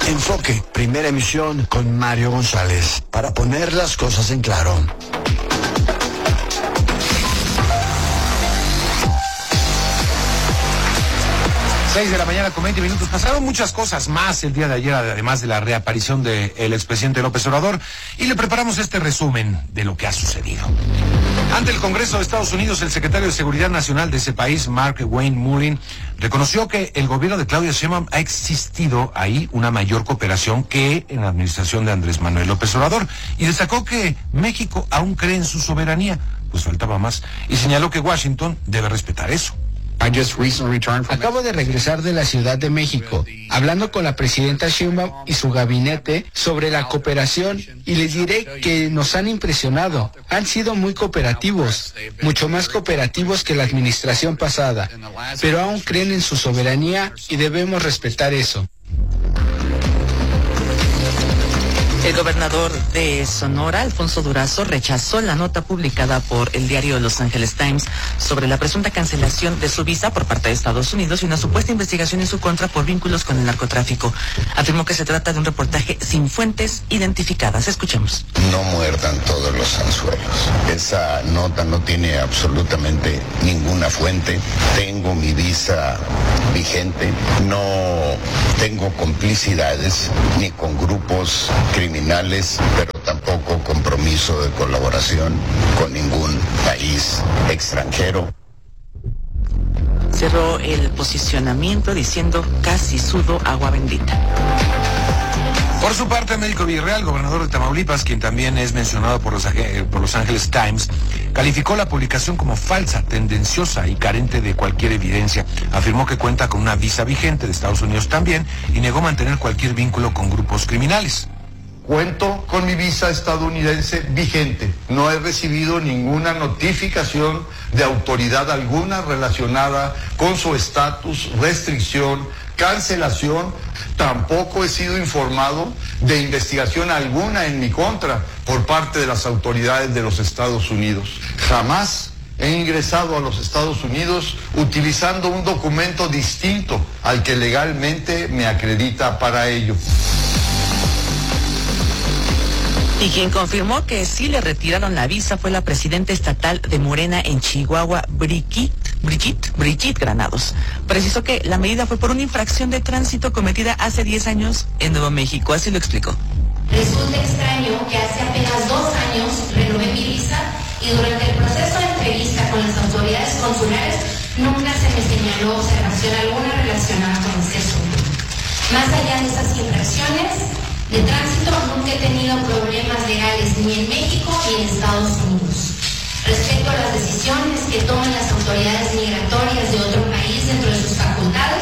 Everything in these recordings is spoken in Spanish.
Enfoque, primera emisión con Mario González, para poner las cosas en claro. 6 de la mañana con 20 minutos. Pasaron muchas cosas más el día de ayer, además de la reaparición del expresidente López Obrador, y le preparamos este resumen de lo que ha sucedido. Ante el Congreso de Estados Unidos, el secretario de Seguridad Nacional de ese país, Mark Wayne Mullin, reconoció que el gobierno de Claudia Sheinbaum ha existido ahí una mayor cooperación que en la administración de Andrés Manuel López Obrador, y destacó que México aún cree en su soberanía, pues faltaba más, y señaló que Washington debe respetar eso. Acabo de regresar de la Ciudad de México, hablando con la presidenta Sheinbaum y su gabinete sobre la cooperación, y les diré que nos han impresionado. Han sido muy cooperativos, mucho más cooperativos que la administración pasada, pero aún creen en su soberanía y debemos respetar eso. El gobernador de Sonora, Alfonso Durazo, rechazó la nota publicada por el diario Los Angeles Times sobre la presunta cancelación de su visa por parte de Estados Unidos y una supuesta investigación en su contra por vínculos con el narcotráfico. Afirmó que se trata de un reportaje sin fuentes identificadas. Escuchemos. No muerdan todos los anzuelos. Esa nota no tiene absolutamente ninguna fuente. Tengo mi visa vigente. No tengo complicidades ni con grupos criminales, pero tampoco compromiso de colaboración con ningún país extranjero. Cerró el posicionamiento diciendo casi sudo agua bendita. Por su parte, Américo Villarreal, gobernador de Tamaulipas, quien también es mencionado por Los Angeles Times, calificó la publicación como falsa, tendenciosa y carente de cualquier evidencia. Afirmó que cuenta con una visa vigente de Estados Unidos también y negó mantener cualquier vínculo con grupos criminales. Cuento con mi visa estadounidense vigente. No he recibido ninguna notificación de autoridad alguna relacionada con su estatus, restricción, cancelación. Tampoco he sido informado de investigación alguna en mi contra por parte de las autoridades de los Estados Unidos. Jamás he ingresado a los Estados Unidos utilizando un documento distinto al que legalmente me acredita para ello. Y quien confirmó que sí le retiraron la visa fue la presidenta estatal de Morena en Chihuahua, Brigitte Granados. Precisó que la medida fue por una infracción de tránsito cometida hace 10 años en Nuevo México. Así lo explicó. Resulta extraño que hace apenas 2 años renové mi visa y durante el proceso de entrevista con las autoridades consulares nunca se me señaló observación alguna relacionada con ese asunto. Más allá de esas infracciones de tránsito, nunca he tenido problemas legales ni en México ni en Estados Unidos. Respecto a las decisiones que toman las autoridades migratorias de otro país dentro de sus facultades.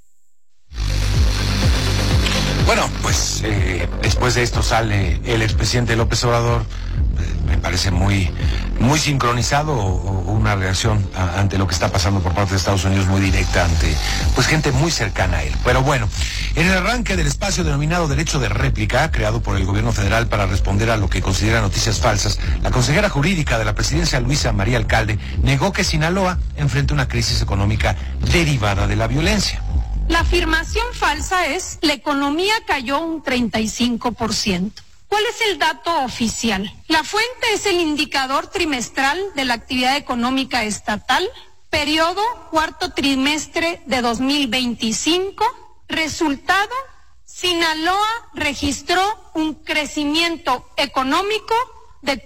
Bueno, pues después de esto sale el expresidente López Obrador, me parece muy sincronizado, o una reacción ante lo que está pasando por parte de Estados Unidos muy directa ante pues gente muy cercana a él. Pero bueno, en el arranque del espacio denominado Derecho de Réplica, creado por el gobierno federal para responder a lo que considera noticias falsas, la consejera jurídica de la presidencia, Luisa María Alcalde, negó que Sinaloa enfrenta una crisis económica derivada de la violencia. La afirmación falsa es: la economía cayó un 35%. ¿Cuál es el dato oficial? La fuente es el indicador trimestral de la actividad económica estatal, periodo cuarto trimestre de 2025. Resultado: Sinaloa registró un crecimiento económico de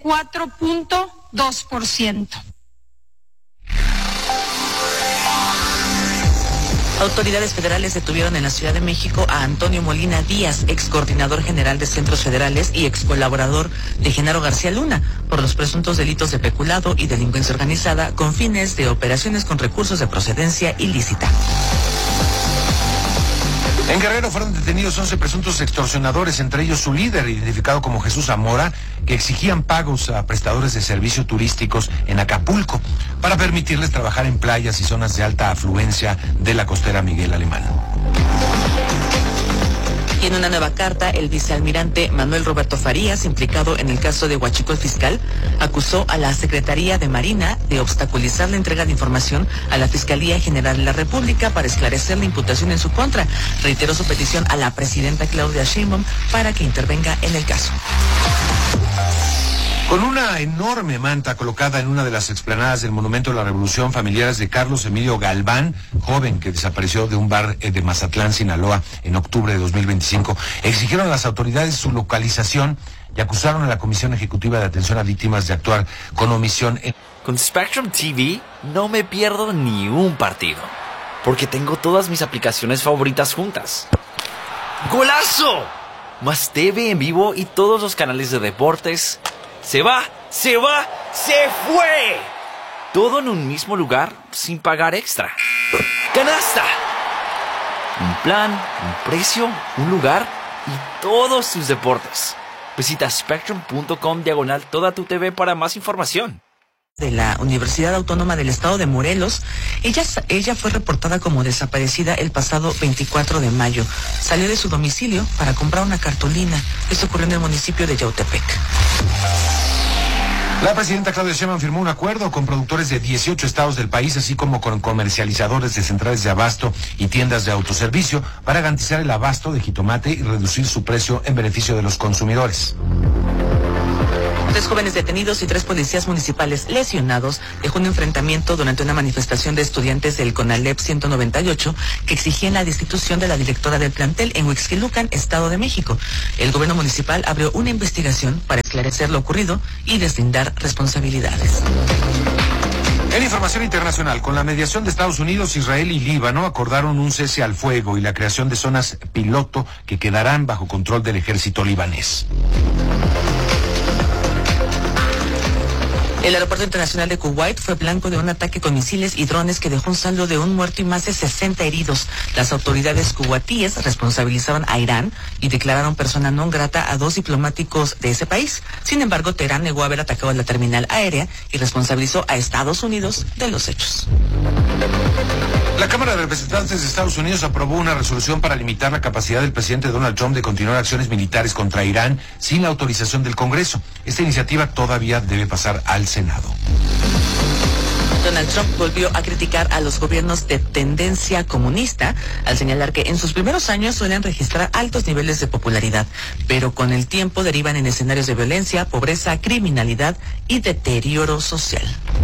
4.2%. Autoridades federales detuvieron en la Ciudad de México a Antonio Molina Díaz, ex coordinador general de Centros Federales y ex colaborador de Genaro García Luna, por los presuntos delitos de peculado y delincuencia organizada con fines de operaciones con recursos de procedencia ilícita. En Guerrero fueron detenidos 11 presuntos extorsionadores, entre ellos su líder, identificado como Jesús Zamora, que exigían pagos a prestadores de servicios turísticos en Acapulco para permitirles trabajar en playas y zonas de alta afluencia de la costera Miguel Alemán. Y en una nueva carta, el vicealmirante Manuel Roberto Farías, implicado en el caso de Huachicol Fiscal, acusó a la Secretaría de Marina de obstaculizar la entrega de información a la Fiscalía General de la República para esclarecer la imputación en su contra. Reiteró su petición a la presidenta Claudia Sheinbaum para que intervenga en el caso. Con una enorme manta colocada en una de las explanadas del Monumento de la Revolución, familiares de Carlos Emilio Galván, joven que desapareció de un bar de Mazatlán, Sinaloa, en octubre de 2025, exigieron a las autoridades su localización y acusaron a la Comisión Ejecutiva de Atención a Víctimas de actuar con omisión. Con Spectrum TV no me pierdo ni un partido, porque tengo todas mis aplicaciones favoritas juntas. ¡Golazo! Más TV en vivo y todos los canales de deportes. ¡Se va! ¡Se fue! Todo en un mismo lugar sin pagar extra. ¡Canasta! Un plan, un precio, un lugar y todos tus deportes. Visita spectrum.com/toda tu TV para más información. De la Universidad Autónoma del Estado de Morelos, ella fue reportada como desaparecida el pasado 24 de mayo. Salió de su domicilio para comprar una cartulina. Esto ocurrió en el municipio de Yautepec. La presidenta Claudia Sheinbaum firmó un acuerdo con productores de 18 estados del país, así como con comercializadores de centrales de abasto y tiendas de autoservicio, para garantizar el abasto de jitomate y reducir su precio en beneficio de los consumidores. 3 jóvenes detenidos y 3 policías municipales lesionados dejó un enfrentamiento durante una manifestación de estudiantes del CONALEP 198 que exigían la destitución de la directora del plantel en Huixquilucan, Estado de México. El gobierno municipal abrió una investigación para esclarecer lo ocurrido y deslindar responsabilidades. En información internacional, con la mediación de Estados Unidos, Israel y Líbano acordaron un cese al fuego y la creación de zonas piloto que quedarán bajo control del ejército libanés. El aeropuerto internacional de Kuwait fue blanco de un ataque con misiles y drones que dejó un saldo de un muerto y más de 60 heridos. Las autoridades kuwaitíes responsabilizaron a Irán y declararon persona non grata a 2 diplomáticos de ese país. Sin embargo, Teherán negó haber atacado la terminal aérea y responsabilizó a Estados Unidos de los hechos. La Cámara de Representantes de Estados Unidos aprobó una resolución para limitar la capacidad del presidente Donald Trump de continuar acciones militares contra Irán sin la autorización del Congreso. Esta iniciativa todavía debe pasar al Senado. Donald Trump volvió a criticar a los gobiernos de tendencia comunista al señalar que en sus primeros años suelen registrar altos niveles de popularidad, pero con el tiempo derivan en escenarios de violencia, pobreza, criminalidad y deterioro social.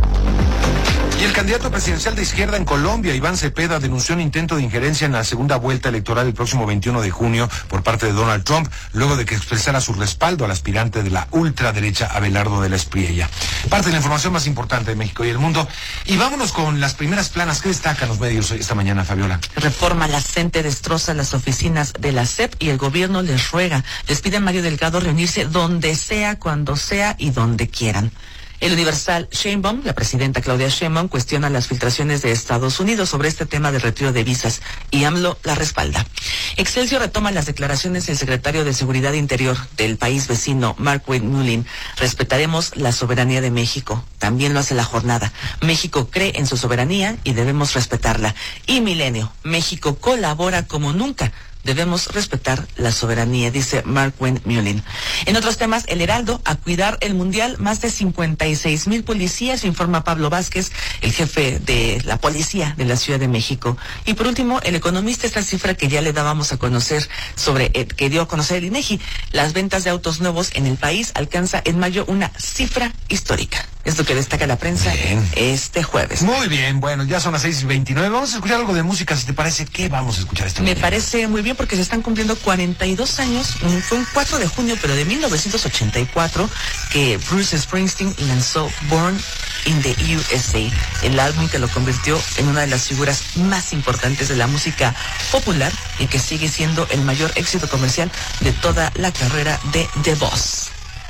Y el candidato presidencial de izquierda en Colombia, Iván Cepeda, denunció un intento de injerencia en la segunda vuelta electoral el próximo 21 de junio por parte de Donald Trump, luego de que expresara su respaldo al aspirante de la ultraderecha Abelardo de la Espriella. Parte de la información más importante de México y el mundo. Y vámonos con las primeras planas que destacan los medios esta mañana, Fabiola. Reforma la CENTE destroza las oficinas de la SEP y el gobierno les ruega. Les pide a Mario Delgado reunirse donde sea, cuando sea y donde quieran. El Universal, Sheinbaum, la presidenta Claudia Sheinbaum, cuestiona las filtraciones de Estados Unidos sobre este tema del retiro de visas y AMLO la respalda. Excelsior retoma las declaraciones del secretario de Seguridad Interior del país vecino, Markwayne Mullin. Respetaremos la soberanía de México. También lo hace La Jornada. México cree en su soberanía y debemos respetarla. Y Milenio, México colabora como nunca. Debemos respetar la soberanía, dice Markwayne Mullin. En otros temas, El Heraldo, a cuidar el Mundial, más de 56,000 policías, informa Pablo Vázquez, el jefe de la policía de la Ciudad de México. Y por último, El Economista, esta cifra que ya le dábamos a conocer que dio a conocer el INEGI. Las ventas de autos nuevos en el país alcanza en mayo una cifra histórica. Es lo que destaca la prensa este jueves. Muy bien, bueno, ya son las 6:29. Vamos a escuchar algo de música, si te parece. ¿Qué vamos a escuchar esta mañana? Me parece muy bien porque se están cumpliendo 42 años. Fue un 4 de junio, pero de 1984, que Bruce Springsteen lanzó Born in the USA, el álbum que lo convirtió en una de las figuras más importantes de la música popular y que sigue siendo el mayor éxito comercial de toda la carrera de The Boss.